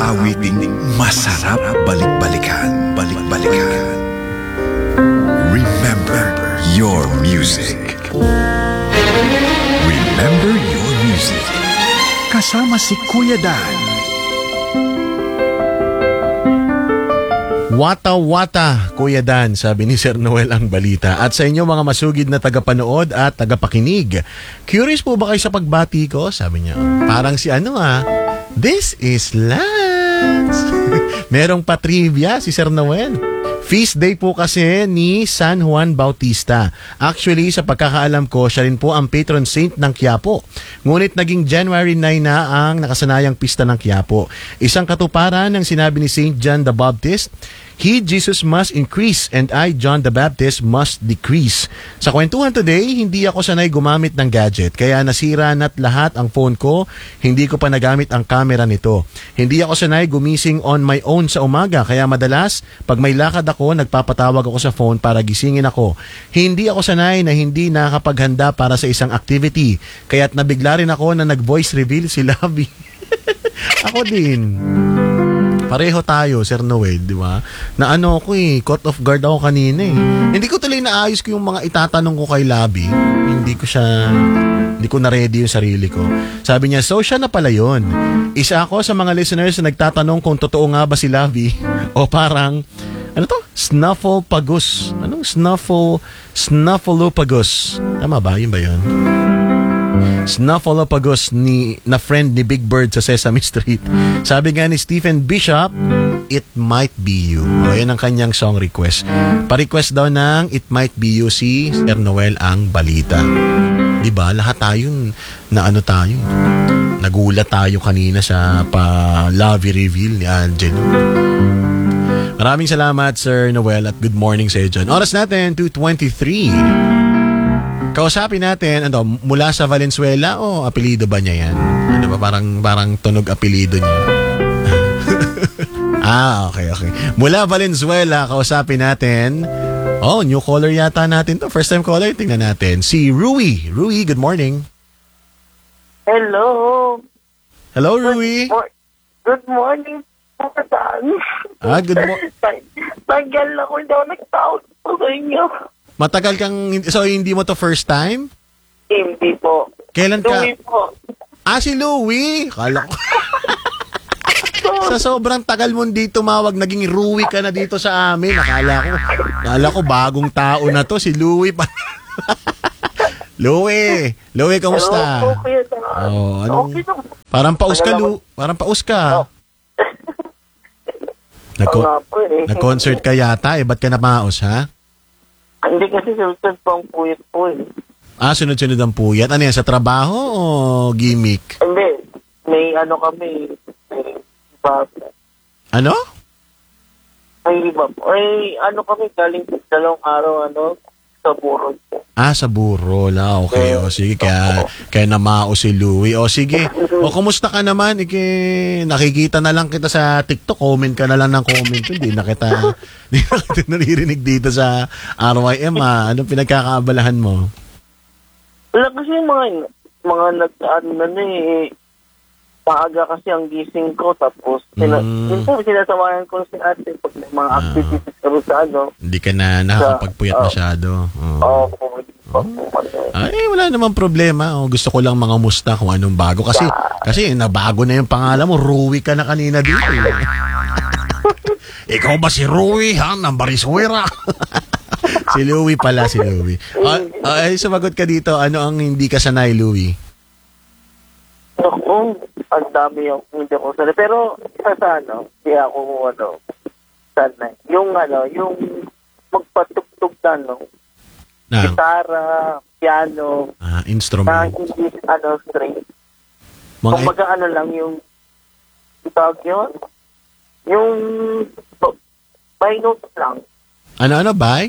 awiting masarap balik-balikan. Remember your music. Remember your music. Kasama si Kuya Dan. Wata-wata, Kuya Dan, sabi ni Sir Noel ang balita. At sa inyo mga masugid na tagapanood at tagapakinig, curious po ba kayo sa pagbati ko? Sabi niya, parang si this is Lance. Merong pa-trivia si Sir Noel. Feast day po kasi ni San Juan Bautista. Actually, sa pagkakaalam ko, siya rin po ang patron saint ng Quiapo. Ngunit naging January 9 na ang nakasanayang pista ng Quiapo. Isang katuparan ng sinabi ni Saint John the Baptist, He, Jesus, must increase and I, John the Baptist, must decrease. Sa kwentuhan today, hindi ako sanay gumamit ng gadget. Kaya nasira na't lahat ang phone ko. Hindi ko pa nagamit ang camera nito. Hindi ako sanay gumising on my own sa umaga. Kaya madalas, pag may lakad ako, nagpapatawag ako sa phone para gisingin ako. Hindi ako sanay na hindi nakakapaghanda para sa isang activity. Kaya't nabigla rin ako na nag-voice reveal si Labi. Ako din. Pareho tayo, Sir Noel, di ba? Na caught off guard ako kanina eh. Hindi ko tuloy naayos ko yung mga itatanong ko kay Labi. Hindi ko na-ready yung sarili ko. Sabi niya, so siya na pala yun. Isa ako sa mga listeners na nagtatanong kung totoo nga ba si Labi o parang, Snuffleupagus. Snuffleupagus. Tama ba? Yun ba yun? Snuffleupagus na friend ni Big Bird sa Sesame Street. Sabi nga ni Stephen Bishop, It Might Be You. O, yan ang kanyang song request. Pa-request daw ng It Might Be You si Sir Noel ang balita. Diba? Lahat tayo nagulat tayo kanina sa pa-lovey reveal ni Angelo. Maraming salamat, Sir Noel, at good morning sa iyo dyan. Oras natin, 2:23. Kausapin natin, mula sa Valenzuela o apelido ba niya yan? Parang tunog apelido niya. Okay. Mula Valenzuela, kausapin natin. New caller yata natin to. First time caller, tingnan natin. Si Rui. Rui, good morning. Hello. Hello, Rui. Good morning. Good morning. Tagal ako hindi ako nagtawag po sa inyo. Matagal so hindi mo to first time? Hindi po. Kailan ka? Louie po. Si Louie. Kala ko. Sa sobrang tagal mo hindi tumawag, naging Rui ka na dito sa amin. Akala ko bagong tao na to, si Louie pa. Louie, kamusta? Okay. Parang paus ka, Nag-concert ka yata, ba't ka namaos, ha? Hindi kasi sunod po ang puyat po eh. Sunod-sunod ang puyat. Ano yan, sa trabaho o gimmick? Hindi. May kami. Ano? May iba po. Kami galing dalawang araw, sa Burol. Sa Burol. Okay. Sige, kaya namao si Louie. Sige. Kumusta ka naman? Nakikita na lang kita sa TikTok. Comment ka na lang ng comment. Hindi na kita naririnig dito sa RYM. Anong pinagkakaabalahan mo? Wala kasi mga maaga kasi ang gising ko, tapos sinasamayan ko si ate pag may mga activities kami sa Hindi ka na nakakapagpuyat masyado. Wala namang problema. Gusto ko lang mga musta kung anong bago. Kasi nabago na yung pangalan mo. Rui ka na kanina dito. Ikaw ba si Rui, ng Valenzuela? Si Louie pala, si Louie. Sumagot ka dito. Ano ang hindi ka sanay, Louie? Ang dami yung hindi ko sanay. Pero hindi ako sanay. Yung magpatugtog na, gitara, piano, instrument. English, string. Kumbaga lang yung tawag yun? Yung by notes lang. Ano, by?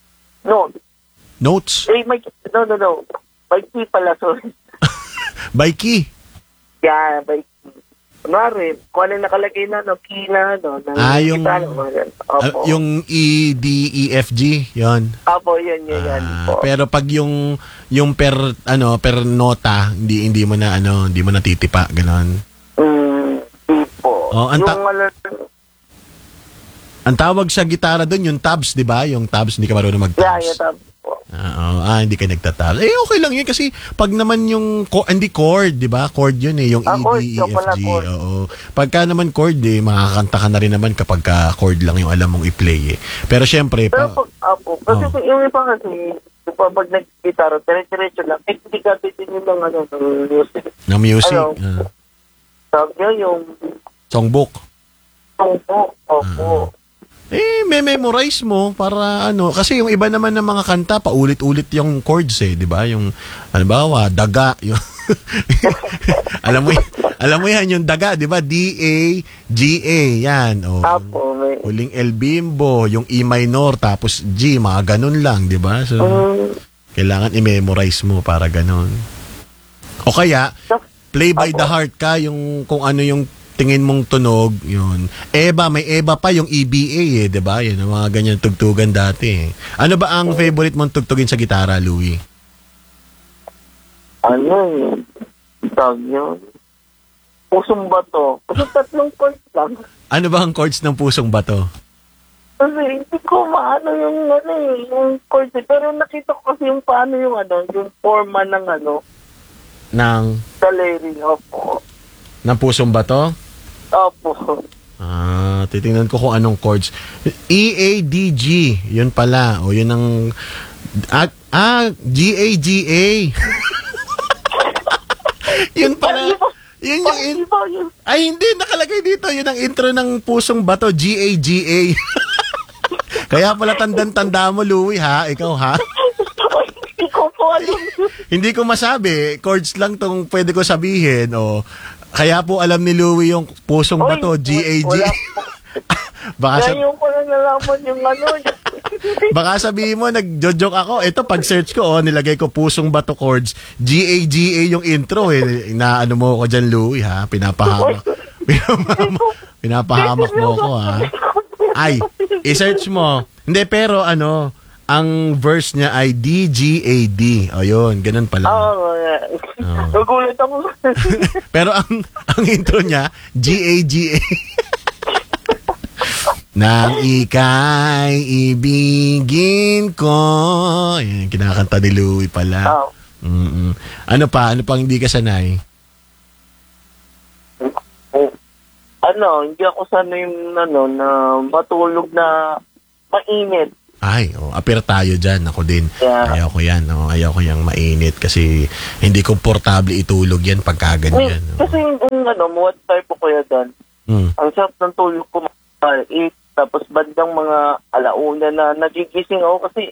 Notes? No. By key pala, sorry. By key? Yeah, by key. Kunwari, kung ano nakalagay na, key na, yung yung E, D, E, F, G, yun. Opo, yun. Pero pag yung per nota, hindi mo na titipa, ganon. Hindi po. Oh, yung ang tawag sa gitara doon, yung tabs, di ba? Yung tabs, hindi ka marunong yeah, mag-tabs. yung tabs po. Hindi ka nagtatabs. Okay lang yun kasi pag naman yung, hindi chord, di ba? Chord yun eh, yung E, chord, D, E, yung F, pala, G. chord. Oo. Pagka naman chord eh, makakanta ka na rin naman kapag chord lang yung alam mong i-play eh. Pero syempre, Pero kasi yung iba kasi, pag nag-gitara, dire-diretso lang, hindi ka titigil ng music. ng music. Sabi niya yung Songbook. Opo. May memorize mo para kasi yung iba naman ng mga kanta paulit-ulit yung chords di ba? Yung halimbawa, daga, yung alam mo yan yung daga, di ba? D A G A yan. Opo, Huling El Bimbo, yung E minor tapos G, mga ganun lang, di ba? So kailangan i-memorize mo para ganun. O kaya play by the heart ka yung kung ano yung tingin mong tunog, yun. May EBA pa yung EBA di ba? Yan ang mga ganyan tugtugan dati. Ano ba ang favorite mong tugtugin sa gitara, Louie? Yun? Tawag yun. Pusong Bato. Kasi 3 chords lang. Ano ba ang chords ng Pusong Bato? Kasi hindi ko maano yung chords. Pero nakita ko kasi yung paano yung yung forma ng Ng Saleri. Opo. ng Pusong Bato? Opo. Titingnan ko kung anong chords. E, A, D, G. Yun pala. O yun ang G, A, G, A. Yun pala. Yun yung hindi, nakalagay dito. Yun ang intro ng Pusong Bato. G, A, G, A. Kaya pala tandang-tanda mo, Louie, ha? Ikaw, ha? Hindi ko po alam. Hindi ko masabi. Chords lang tong pwede ko sabihin. Kaya po alam ni Louie yung Pusong Bato, G-A-G. Ngayon ko na nalaman yung Baka sabihin mo, nag-joke ako. Ito, pag-search ko, nilagay ko Pusong Bato chords, G-A-G-A yung intro Inaano mo ko dyan, Louie, ha? Pinapahamak mo ko, ha? Ay, i-search mo. Hindi, pero ang verse niya ay D-G-A-D. Yun, ganun pala. Nagulat ako. Pero ang intro niya, G-A-G-A. Nang ika'y ibigin ko. Yan, kinakanta ni Louie pala. Ano pang hindi ka sanay? Hindi ako sanay na matulog na mainit. Apir tayo dyan. Ako din. Yeah. Ayaw ko yan. Ayaw ko yung mainit kasi hindi komportable itulog yan pagka ganyan. Kasi yung what type po kuya dan. Ang sarap ng tulog ko tapos bandang mga alauna na nagigising ako kasi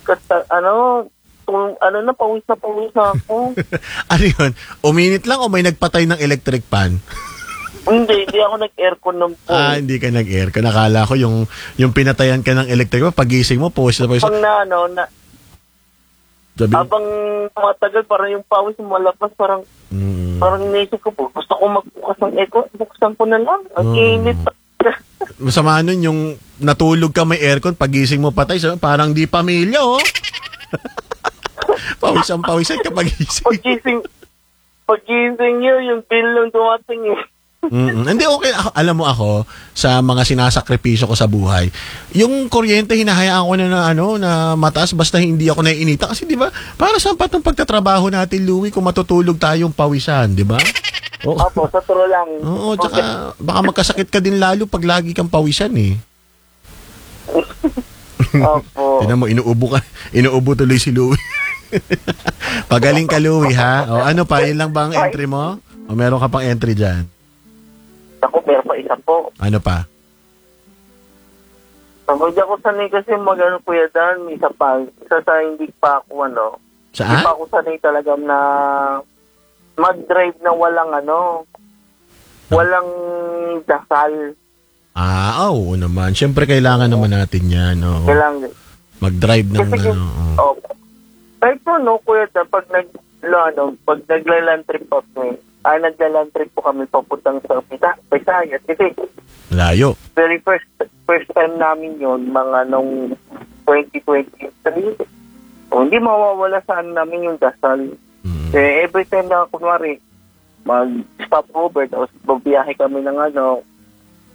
pawis na ako. Ano yun? Uminit lang o may nagpatay ng electric pan? Hindi ako nag-aircon ng po. Hindi ka nag-aircon. Nakala ko yung pinatayan ka ng electric pan, pagising mo, pawis na pawis. Pag habang matagal, parang yung pawis malabas, parang naisip ko po, gusto ko magbukas ng aircon, buksan ko na lang. Ang init. Masama nun yung natulog ka may aircon, pagising mo patay, so parang di pamilya, pawisan ka pagising. Pagising nyo, yung bill nung dumating Hindi, okay. Alam mo ako, sa mga sinasakripisyo ko sa buhay, yung kuryente, hinahayaan ko na mataas basta hindi ako naiinita. Kasi di ba, para sa patong pagtatrabaho natin, Louie, kung matutulog tayong pawisan, di ba? Opo, sa turo lang. Oo, tsaka baka magkasakit ka din lalo pag lagi kang pawisan Opo. Tingnan mo, inuubo tuloy si Louie. Pagaling ka, Louie, ha? Ano pa, yun lang ba ang entry mo? O meron ka pang entry dyan? Ako, meron pa isa po. Ano pa? Hindi ako sanay kasi kuya Dan, isa sa hindi pa ako Saan? Hindi pa ako sanay talaga na mag-drive na walang dasal. Oo naman. Siyempre, kailangan naman natin yan. Kailangan. Mag-drive ng Kahit po, kuya Dan, pag nagla-land trip po nagla-land trip po kami papuntang sa Visayas. Kasi layo. Very first time namin yon mga nung 2023. Hindi mawawala saan namin yung dasal. Every time na kunwari mag-stop over, tapos babiyahe kami ng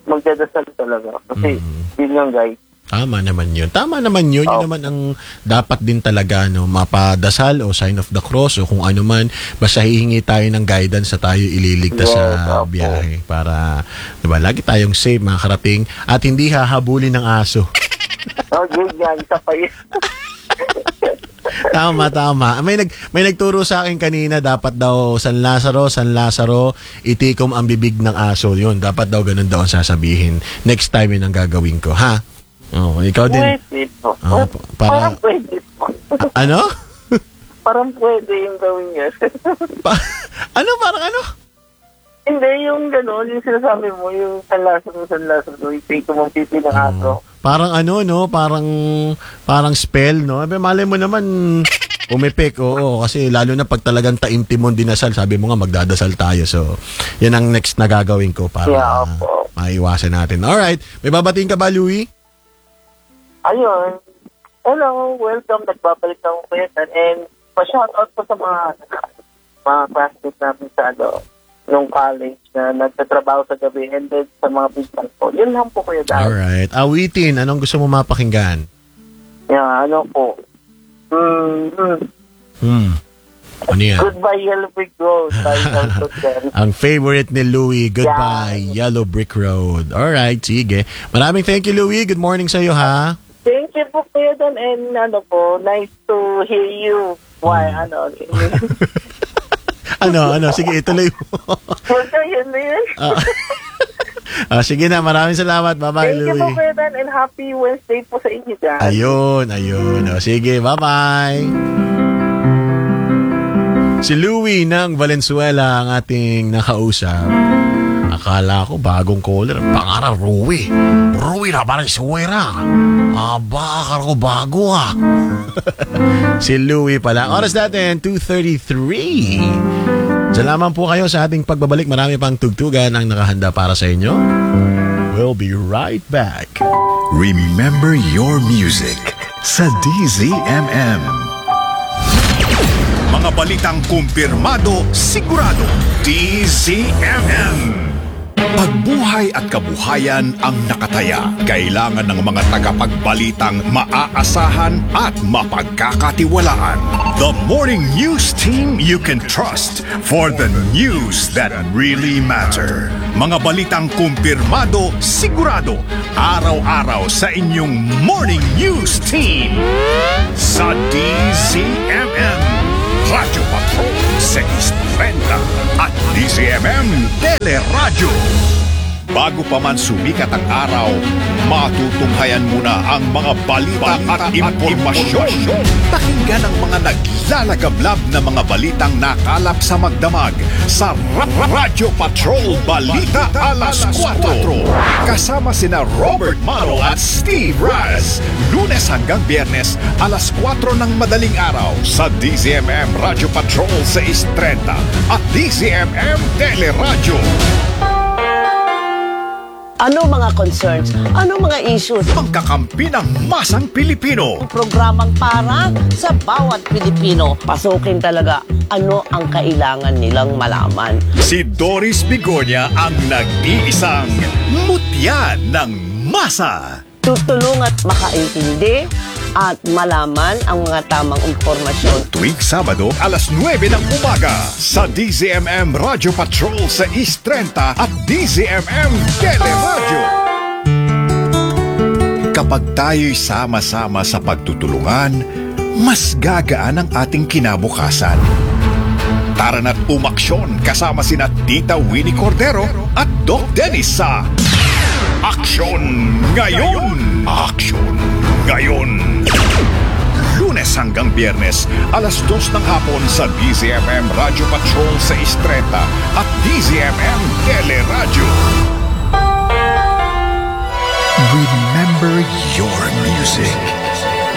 magdadasal talaga. Kasi, yun nga guys. Tama naman yun. Tama naman yun. Yun naman ang dapat din talaga, no, mapadasal o sign of the cross o kung ano man. Basta hihingi tayo ng guidance sa tayo ililigtas sa biyahe. Para, diba, lagi tayong safe, makakarating at hindi hahabulin ng aso. Yun yan, isa pa yun. Tama. May nagturo sa akin kanina, dapat daw San Lazaro, itikom ang bibig ng aso. Yun, dapat daw ganun daw ang sasabihin. Next time yun ang gagawin ko, ha? Oh, ikaw din. Pwede po. Parang pwede po. Ano? Parang pwede yung gawin yan. Parang ano? Hindi, yung gano'n, yung sinasabi mo, yung San Lazaro, ipito mong pipi ng aso. Parang ano, no? Parang spell, no? Malay mo naman, umipik, oo. Kasi lalo na pag talagang taimtimon dinasal, sabi mo nga, magdadasal tayo. So, yan ang next na gagawin ko para maiwasan natin. Alright. May babatiin ka ba, Louie? Ayun. Hello, welcome. Nagbabalik ako kayo. And pa-shoutout po sa mga classmates namin sa nung college na nagtatrabaho sa gabi and then sa mga business po. Yun lang po kayo dahil. Alright. Awitin, anong gusto mo mapakinggan? Ano po? Ano yan? Goodbye Yellow Brick Road. Ang favorite ni Louie, Goodbye Yellow Brick Road. Alright, sige. Maraming thank you, Louie. Good morning sa iyo, ha? Thank you po kayo doon and nice to hear you. Why, sige, ituloy mo. Yun na yun. Sige na, maraming salamat. Bye-bye, Thank Louie. you po kayo doon and happy Wednesday po sa inyo dyan. Ayun. Sige, bye-bye. Si Louie ng Valenzuela ang ating nakausap. Akala ko bagong caller. Pangarap, Louie na Valenzuela. Akala ko bago Si Louie pala. Oras natin, 2:33. Salamat po kayo sa ating pagbabalik. Marami pang tugtugan ang nakahanda para sa inyo. We'll be right back. Remember your music sa DZMM. Mga balitang kumpirmado, sigurado, DZMM. Pagbuhay at kabuhayan ang nakataya. Kailangan ng mga tagapagbalitang maaasahan at mapagkakatiwalaan. The morning news team you can trust for the news that really matter. Mga balitang kumpirmado, sigurado, araw-araw sa inyong morning news team. Sa DZMM, Radyo Patrol 630 at DZMM Teleradyo. Bago pa man sumikat ang araw, matutunghayan muna ang mga balita at impormasyon. Pakinggan ang mga naglalagablab na mga balitang nakalap sa magdamag sa Radyo Patrol Balita Alas 4. Kasama sina Robert Maro at Steve Raz. Lunes hanggang Biyernes, alas 4 ng madaling araw sa DZMM Radyo Patrol 630 at DZMM Teleradyo. Ano mga concerns? Ano mga issues? Pagkakampi ng masang Pilipino. Programang para sa bawat Pilipino. Pasukin talaga ano ang kailangan nilang malaman. Si Doris Bigonya ang nag-iisang mutya ng masa. Tutulong at makaintindi at malaman ang mga tamang impormasyon. Tuwing Sabado, alas 9 ng umaga sa DZMM Radyo Patrol sa East 30 at DZMM Teleradyo. Kapag tayo'y sama-sama sa pagtutulungan, mas gagaan ang ating kinabukasan. Tara na't umaksyon kasama sina Tita Winnie Cordero at Doc Dennis sa Aksyon Ngayon! Aksyon Ngayon! Lunes hanggang Biyernes, alas 2 ng hapon sa DZMM Radyo Patrol sa Istreta at DZMM Teleradyo. Remember your music